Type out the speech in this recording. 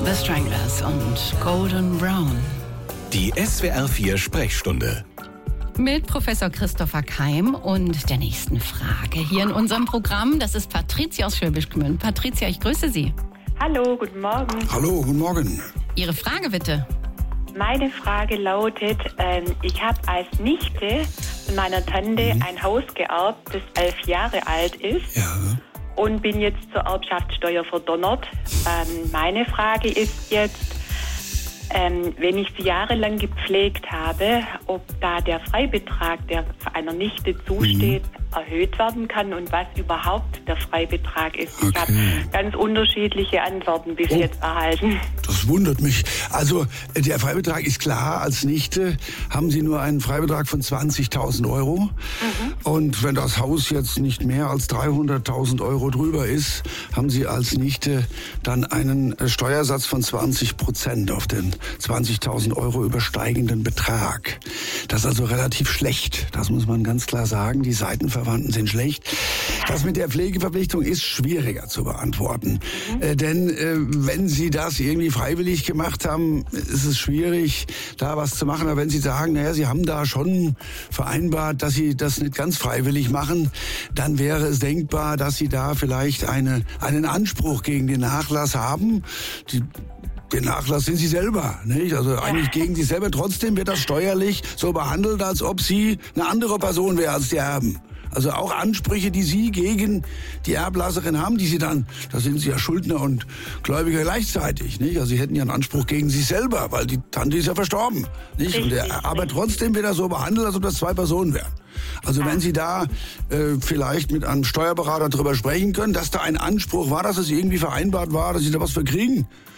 The Stranglers und Golden Brown. Die SWR4 Sprechstunde. Mit Professor Christopher Keim und der nächsten Frage hier in unserem Programm. Das ist Patricia aus Schwäbisch Gmünd. Patricia, ich grüße Sie. Hallo, guten Morgen. Hallo, guten Morgen. Ihre Frage bitte. Meine Frage lautet, ich habe als Nichte von meiner Tante ein Haus geerbt, das 11 Jahre alt ist. Ja. Und bin jetzt zur Erbschaftssteuer verdonnert. Meine Frage ist jetzt, wenn ich sie jahrelang gepflegt habe, ob da der Freibetrag, der einer Nichte zusteht, erhöht werden kann und was überhaupt der Freibetrag ist. Okay. Ich habe ganz unterschiedliche Antworten bis jetzt erhalten. Das wundert mich. Also der Freibetrag ist klar, als Nichte haben Sie nur einen Freibetrag von 20.000 Euro. Und wenn das Haus jetzt nicht mehr als 300.000 Euro drüber ist, haben Sie als Nichte dann einen Steuersatz von 20% auf den 20.000 Euro übersteigenden Betrag. Das ist also relativ schlecht. Das muss man ganz klar sagen. Die Seitenverwandten sind schlecht. Das mit der Pflegeverpflichtung ist schwieriger zu beantworten. Denn wenn Sie das irgendwie freiwillig gemacht haben, ist es schwierig, da was zu machen. Aber wenn Sie sagen, naja, Sie haben da schon vereinbart, dass Sie das nicht ganz freiwillig machen, dann wäre es denkbar, dass Sie da vielleicht einen Anspruch gegen den Nachlass haben. Den Nachlass sind Sie selber, nicht? Also eigentlich gegen Sie selber. Trotzdem wird das steuerlich so behandelt, als ob Sie eine andere Person wäre als die Erben. Also auch Ansprüche, die Sie gegen die Erblasserin haben, die Sie dann, da sind Sie ja Schuldner und Gläubiger gleichzeitig, nicht? Also Sie hätten ja einen Anspruch gegen sich selber, weil die Tante ist ja verstorben, nicht? Aber trotzdem wird er so behandelt, als ob das zwei Personen wären. Also wenn Sie da vielleicht mit einem Steuerberater drüber sprechen können, dass da ein Anspruch war, dass es irgendwie vereinbart war, dass Sie da was für kriegen,